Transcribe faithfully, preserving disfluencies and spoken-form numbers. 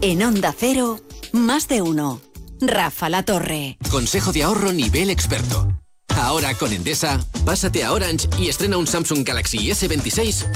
En Onda Cero, más de uno. Rafa La Torre. Consejo de ahorro nivel experto. Ahora con Endesa, pásate a Orange y estrena un Samsung Galaxy ese veintiséis